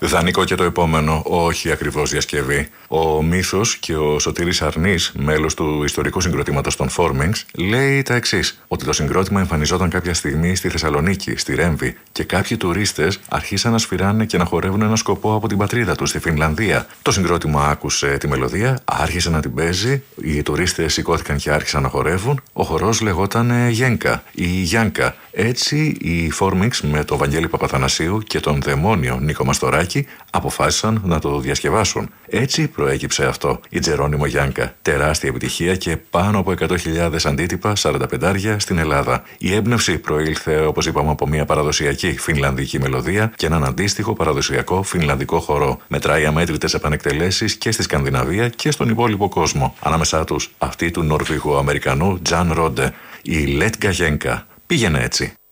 Δανεικό και το επόμενο, όχι ακριβώς διασκευή. Ο Μίσος και ο Σωτήρης Αρνής, μέλος του ιστορικού συγκροτήματος των Formings, λέει τα εξής: ότι το συγκρότημα εμφανιζόταν κάποια στιγμή στη Θεσσαλονίκη, στη Ρέμβη, και κάποιοι τουρίστες άρχισαν να σφυράνε και να χορεύουν ένα σκοπό από την πατρίδα του, στη Φινλανδία. Το συγκρότημα άκουσε τη μελωδία, άρχισε να την παίζει, οι τουρίστες σηκώθηκαν και άρχισαν να χορεύουν. Ο χορός λεγόταν Γένκα ή Γιάνκα. Έτσι, οι Formings με τον Βαγγέλη Παπαθανασίου και τον δαιμόνιο Νίκο Μαστοράκη αποφάσισαν να το διασκευάσουν. Έτσι προέκυψε αυτό, η Τζερόνιμο Γιάνκα. Τεράστια επιτυχία και πάνω από 100.000 αντίτυπα 45 στην Ελλάδα. Η έμπνευση προήλθε, όπως είπαμε, από μια παραδοσιακή φινλανδική μελωδία και έναν αντίστοιχο παραδοσιακό φινλανδικό χορό. Μετράει αμέτρητες επανεκτελέσεις και στη Σκανδιναβία και στον υπόλοιπο κόσμο. Ανάμεσά τους αυτή του Νορβηγοαμερικανού Τζαν Ρόντε, η Λέτγα Γένκα. Πήγαινε έτσι.